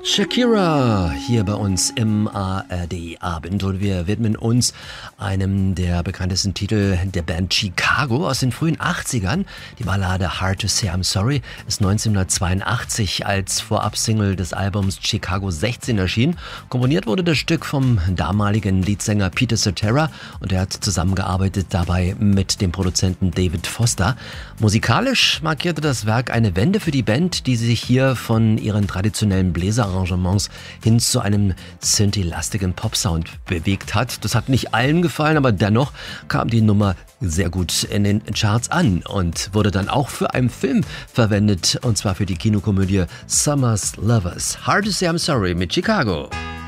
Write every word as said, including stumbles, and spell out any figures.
Shakira hier bei uns im A R D-Abend und wir widmen uns einem der bekanntesten Titel der Band Chicago aus den frühen achtzigern. Die Ballade Hard to Say I'm Sorry ist neunzehnhundertzweiundachtzig als Vorabsingle des Albums Chicago sechzehn erschienen. Komponiert wurde das Stück vom damaligen Leadsänger Peter Cetera und er hat zusammengearbeitet dabei mit dem Produzenten David Foster. Musikalisch markierte das Werk eine Wende für die Band, die sich hier von ihren traditionellen Bläser Arrangements hin zu einem synthi-lastigen Popsound bewegt hat. Das hat nicht allen gefallen, aber dennoch kam die Nummer sehr gut in den Charts an und wurde dann auch für einen Film verwendet, und zwar für die Kinokomödie Summer's Lovers. Hard to Say I'm Sorry mit Chicago.